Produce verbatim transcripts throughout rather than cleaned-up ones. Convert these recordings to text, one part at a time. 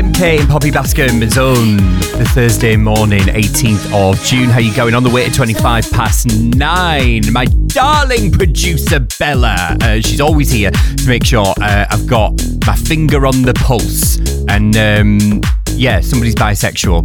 M K and Poppy Bascom's own the Thursday morning, eighteenth of June. How you going? On the way to twenty-five past nine. My darling producer Bella. Uh, she's always here to make sure uh, I've got my finger on the pulse. And um, yeah, somebody's bisexual.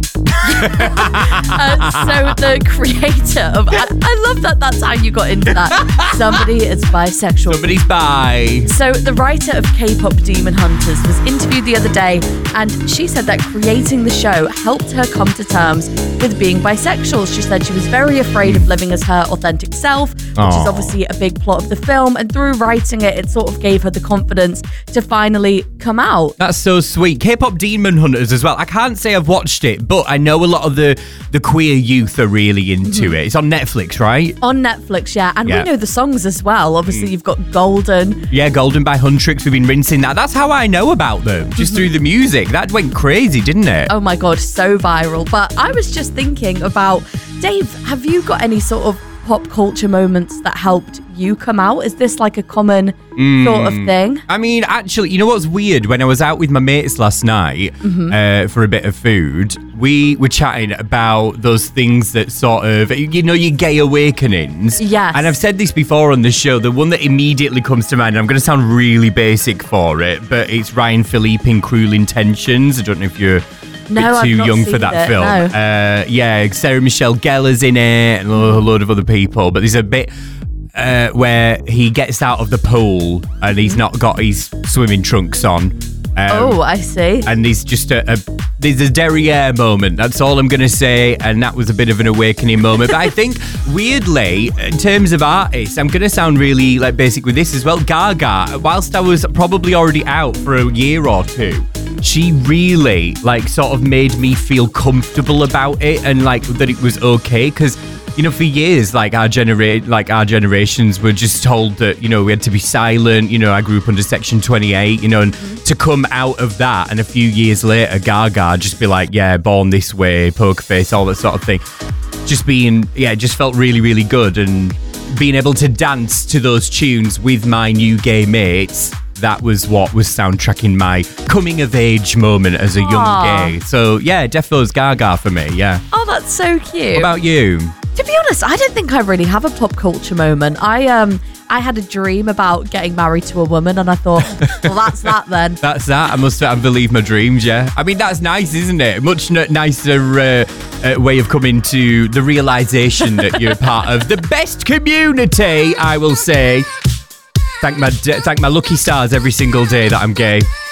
uh, so the creator of... I, I love that that's how you got into that. Somebody is bisexual. Somebody's bi. So the writer of K-pop Demon Hunters was interviewed the other day, and she said that creating the show helped her come to terms with being bisexual. She said she was very afraid of living as her authentic self, which Aww. is obviously a big plot of the film, and through writing it, it sort of gave her the confidence to finally come out. That's so sweet. K-pop Demon Hunters as well. I can't say I've watched it, but I know a lot of the, the queer youth are really into mm-hmm. it. It's on Netflix, right? On Netflix, yeah. And yeah. we know the songs as well. Obviously, mm. you've got Golden. Yeah, Golden by Huntrix. We've been rinsing that. That's how I know about them, just mm-hmm. through the music. That went crazy, didn't it? Oh my God, so viral. But I was just thinking about, Dave, have you got any sort of pop culture moments that helped you come out? Is this like a common mm. sort of thing? I mean, actually, you know what's weird? When I was out with my mates last night mm-hmm. uh, for a bit of food, we were chatting about those things that sort of, you know, your gay awakenings. Yes. And I've said this before on the show, the one that immediately comes to mind, and I'm going to sound really basic for it, but it's Ryan Phillippe in Cruel Intentions. I don't know if you're No, bit too I've not young seen for that it, film. no. Uh, yeah, Sarah Michelle Gellar's in it, and a load of other people. But there's a bit uh, where he gets out of the pool and he's not got his swimming trunks on. Um, oh, I see. And there's just a, a there's a derriere moment. That's all I'm going to say. And that was a bit of an awakening moment. But I think, weirdly, in terms of artists, I'm going to sound really like basic with this as well. Gaga, whilst I was probably already out for a year or two, she really like sort of made me feel comfortable about it and like that it was okay, because you know, for years, like our genera- like our generations were just told that, you know, we had to be silent. You know, I grew up under Section twenty-eight, you know, and mm-hmm. to come out of that and a few years later, Gaga just be like, yeah, born this way, poker face, all that sort of thing. Just being, yeah, it just felt really, really good. And being able to dance to those tunes with my new gay mates, that was what was soundtracking my coming of age moment as a Aww. young gay. So yeah, defo was Gaga for me, yeah. Oh, that's so cute. What about you? To be honest, I don't think I really have a pop culture moment. I um I had a dream about getting married to a woman, and I thought, well, that's that then. That's that. I must I believe my dreams, yeah. I mean, that's nice, isn't it? Much n- nicer uh, uh, way of coming to the realisation that you're part of the best community, I will say. Thank my, thank my lucky stars every single day that I'm gay.